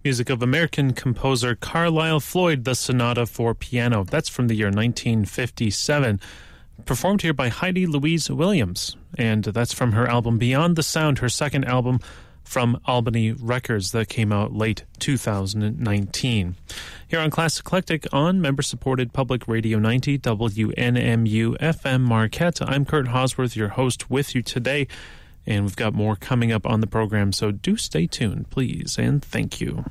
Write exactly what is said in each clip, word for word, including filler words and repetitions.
Music of American composer Carlisle Floyd, the Sonata for Piano. That's from the year nineteen fifty-seven. Performed here by Heidi Louise Williams. And that's from her album Beyond the Sound, her second album from Albany Records that came out late two thousand nineteen. Here on Classic Eclectic on member-supported Public Radio ninety W N M U F M Marquette. I'm Kurt Hosworth, your host with you today, and we've got more coming up on the program, so do stay tuned, please, and thank you.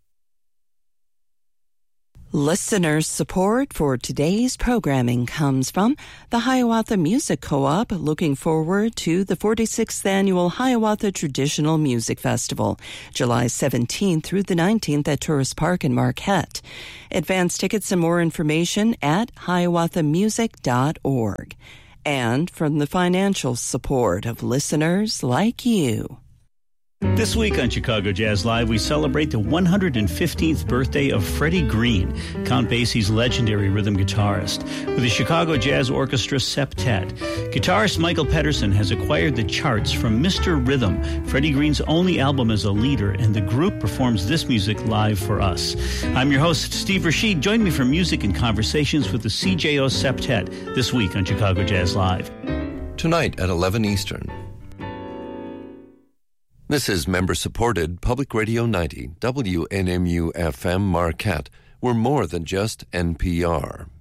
Listener support for today's programming comes from the Hiawatha Music Co-op, looking forward to the forty-sixth Annual Hiawatha Traditional Music Festival, July seventeenth through the nineteenth at Tourist Park in Marquette. Advance tickets and more information at hiawatha music dot org. And from the financial support of listeners like you. This week on Chicago Jazz Live, we celebrate the one hundred fifteenth birthday of Freddie Green, Count Basie's legendary rhythm guitarist, with the Chicago Jazz Orchestra Septet. Guitarist Michael Pedersen has acquired the charts from Mister Rhythm, Freddie Green's only album as a leader, and the group performs this music live for us. I'm your host, Steve Rashid. Join me for music and conversations with the C J O Septet this week on Chicago Jazz Live. Tonight at eleven Eastern. This is member-supported Public Radio ninety, W N M U F M Marquette. We're more than just N P R.